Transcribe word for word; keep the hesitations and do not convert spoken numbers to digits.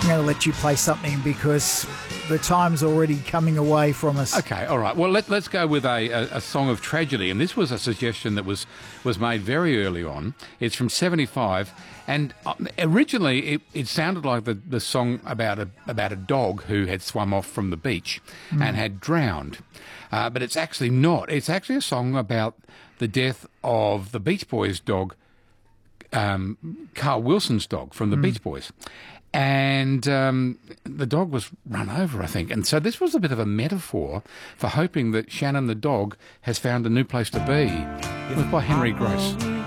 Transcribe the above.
going to let you play something because the time's already coming away from us. Okay, all right. Well, let, let's go with a, a, a song of tragedy, and this was a suggestion that was, was made very early on. It's from seventy-five, and originally it, it sounded like the, the song about a about a dog who had swum off from the beach mm. and had drowned, uh, but it's actually not. It's actually a song about the death of the Beach Boys dog, um, Carl Wilson's dog from the mm. Beach Boys. And um, the dog was run over, I think. And so this was a bit of a metaphor for hoping that Shannon the dog has found a new place to be. It was by Henry Gross.